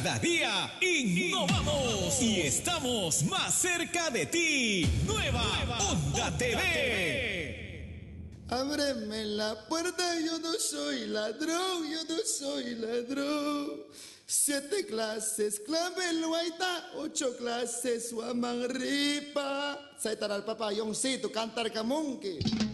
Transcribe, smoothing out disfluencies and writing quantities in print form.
Cada día innovamos y estamos más cerca de ti. Nueva Onda TV. Ábreme la puerta, yo no soy ladrón, yo no soy ladrón. 7 clases, clave luaita, 8 clases, guamangripa. Saya taral papayong si tu kantar kamunki.